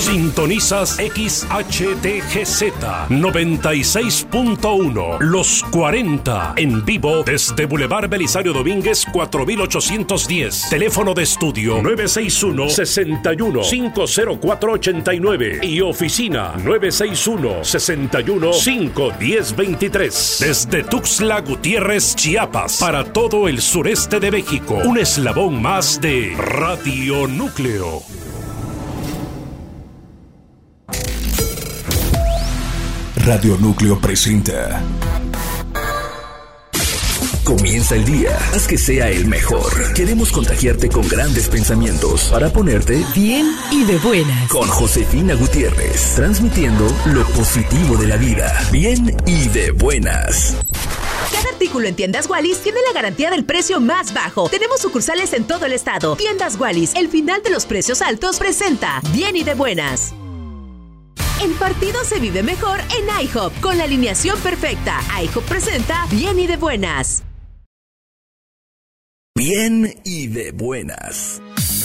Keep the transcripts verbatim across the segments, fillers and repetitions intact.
Sintonizas X H T G Z noventa y seis punto uno, Los cuarenta, en vivo desde Boulevard Belisario Domínguez cuatro mil ochocientos diez. Teléfono de estudio nueve seis uno, seis uno, cinco cero cuatro ocho nueve y oficina nueve seis uno, seis uno, cinco uno cero dos tres. Desde Tuxtla Gutiérrez, Chiapas, para todo el sureste de México, un eslabón más de Radio Núcleo. Radio Núcleo presenta. Comienza el día, haz que sea el mejor. Queremos contagiarte con grandes pensamientos para ponerte bien y de buenas. Con Josefina Gutiérrez, transmitiendo lo positivo de la vida. Bien y de buenas. Cada artículo en Tiendas Wallis tiene la garantía del precio más bajo. Tenemos sucursales en todo el estado. Tiendas Wallis, el final de los precios altos, presenta Bien y de buenas. El partido se vive mejor en IHOP, con la alineación perfecta. IHOP presenta Bien y de buenas. Bien y de buenas.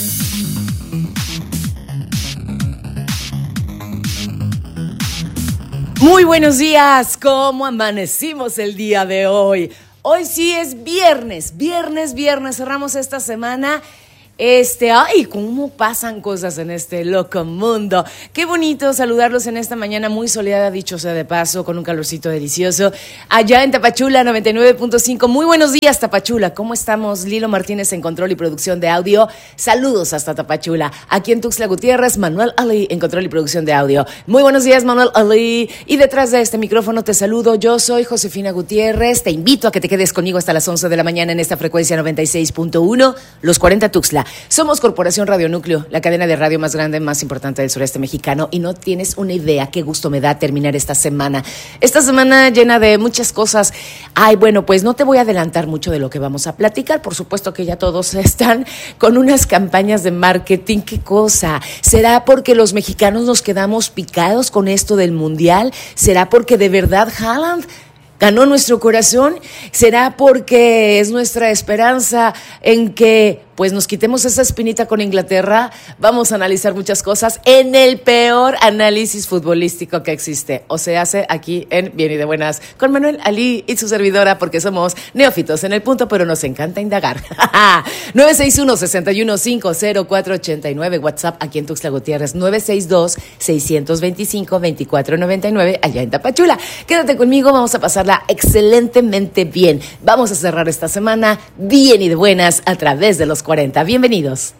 Muy buenos días, ¿cómo amanecimos el día de hoy? Hoy sí es viernes, viernes, viernes, cerramos esta semana. Este, ay, cómo pasan cosas en este loco mundo. Qué bonito saludarlos en esta mañana muy soleada, dicho sea de paso, con un calorcito delicioso. Allá en Tapachula, noventa y nueve punto cinco. Muy buenos días, Tapachula. ¿Cómo estamos? Lilo Martínez en control y producción de audio. Saludos hasta Tapachula. Aquí en Tuxtla Gutiérrez, Manuel Ali en control y producción de audio. Muy buenos días, Manuel Ali. Y detrás de este micrófono te saludo. Yo soy Josefina Gutiérrez. Te invito a que te quedes conmigo hasta las once de la mañana en esta frecuencia noventa y seis punto uno, Los cuarenta Tuxtla. Somos Corporación Radio Núcleo, la cadena de radio más grande, más importante del sureste mexicano, y no tienes una idea qué gusto me da terminar esta semana. Esta semana llena de muchas cosas. Ay, bueno, pues no te voy a adelantar mucho de lo que vamos a platicar. Por supuesto que ya todos están con unas campañas de marketing. ¿Qué cosa? ¿Será porque los mexicanos nos quedamos picados con esto del mundial? ¿Será porque de verdad Haaland ganó nuestro corazón? ¿Será porque es nuestra esperanza en que pues nos quitemos esa espinita con Inglaterra? Vamos a analizar muchas cosas en el peor análisis futbolístico que existe, o se hace aquí en Bien y de Buenas, con Manuel Ali y su servidora, porque somos neófitos en el punto, pero nos encanta indagar. nueve seis uno, seis uno, cinco cero cuatro ocho nueve, WhatsApp aquí en Tuxtla Gutiérrez, nueve seis dos, seis dos cinco, dos cuatro nueve nueve, allá en Tapachula. Quédate conmigo, vamos a pasarla excelentemente bien. Vamos a cerrar esta semana bien y de buenas a través de los cuarenta. Bienvenidos.